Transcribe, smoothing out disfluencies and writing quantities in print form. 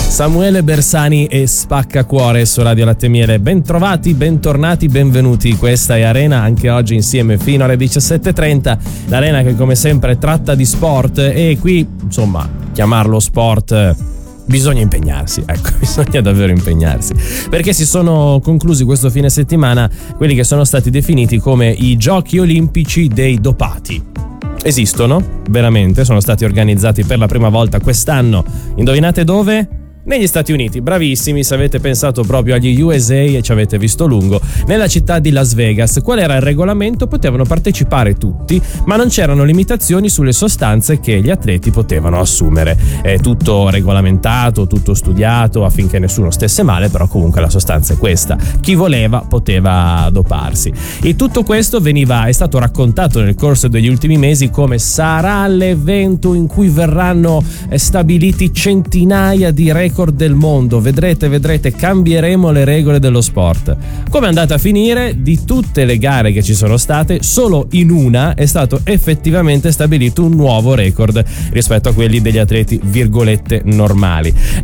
Samuele Bersani e Spaccacuore su Radio Latte Miele. Bentrovati, bentornati, benvenuti. Questa è Arena, anche oggi insieme fino alle 17:30. L'Arena che come sempre tratta di sport e qui, insomma, chiamarlo sport bisogna impegnarsi, ecco, bisogna davvero impegnarsi, perché si sono conclusi questo fine settimana quelli che sono stati definiti come i Giochi Olimpici dei dopati. Esistono, veramente, sono stati organizzati per la prima volta quest'anno. Indovinate dove? Negli Stati Uniti. Bravissimi, se avete pensato proprio agli USA e ci avete visto lungo, nella città di Las Vegas. Qual era il regolamento? Potevano partecipare tutti, ma non c'erano limitazioni sulle sostanze che gli atleti potevano assumere. È tutto regolamentato, tutto studiato affinché nessuno stesse male, però comunque la sostanza è questa. Chi voleva poteva doparsi. E tutto questo è stato raccontato nel corso degli ultimi mesi come sarà l'evento in cui verranno stabiliti centinaia di record del mondo. Vedrete, cambieremo le regole dello sport. Come è andata a finire? Di tutte le gare che ci sono state, solo in una è stato effettivamente stabilito un nuovo record rispetto a quelli degli atleti virgolette normali.